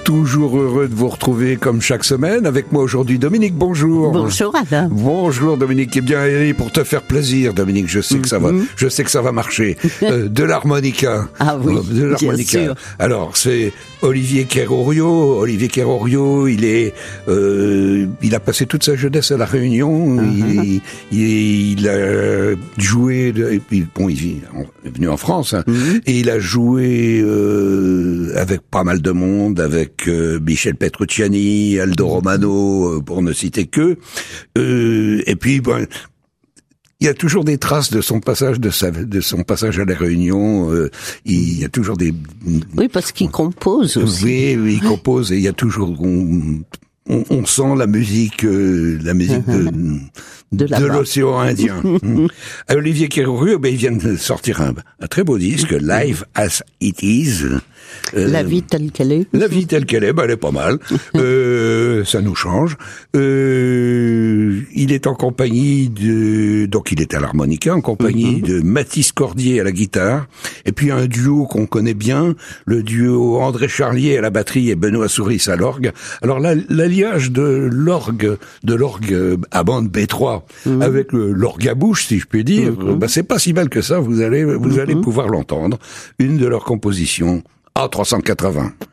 Toujours heureux de vous retrouver comme chaque semaine. Avec moi aujourd'hui Dominique, bonjour. Bonjour Adam. Bonjour Dominique. Eh bien, pour te faire plaisir Dominique, je sais que ça va marcher. De l'harmonica. Ah oui, de l'harmonica. Bien sûr. Alors, c'est Olivier Kerrorio. Olivier Kerrorio, il a passé toute sa jeunesse à La Réunion. Il a joué, et puis bon, il est venu en France, hein, et il a joué avec pas mal de monde, avec Michel Petrucciani, Aldo Romano, pour ne citer que. Et puis, bon, il y a toujours des traces de son passage, de son passage à La Réunion. Il y a toujours des. Oui, parce qu'il compose aussi. Oui, il compose, et il y a toujours. On sent la musique de l'océan Indien. Olivier Kerrorio, il vient de sortir un très beau disque, Live as It Is. La vie telle qu'elle est. La vie telle qu'elle est, elle est pas mal. Ça nous change. Il est en compagnie donc il est à l'harmonica, en compagnie de Mathis Cordier à la guitare, et puis un duo qu'on connaît bien, le duo André Charlier à la batterie et Benoît Souris à l'orgue. Alors là, l'alliage de l'orgue à bande B3 avec l'orgue à bouche, si je puis dire, c'est pas si mal que ça. Vous allez pouvoir l'entendre. Une de leurs compositions, A380.